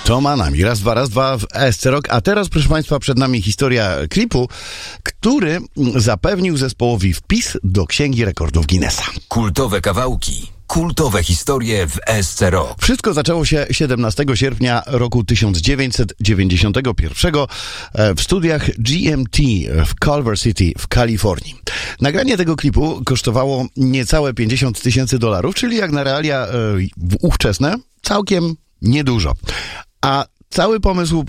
To Manami. Raz, dwa w ESC Rock. A teraz, proszę Państwa, przed nami historia klipu, który zapewnił zespołowi wpis do Księgi Rekordów Guinnessa. Kultowe kawałki. Kultowe historie w ESC Rock. Wszystko zaczęło się 17 sierpnia roku 1991 w studiach GMT w Culver City w Kalifornii. Nagranie tego klipu kosztowało niecałe $50,000, czyli jak na realia ówczesne całkiem niedużo. A cały pomysł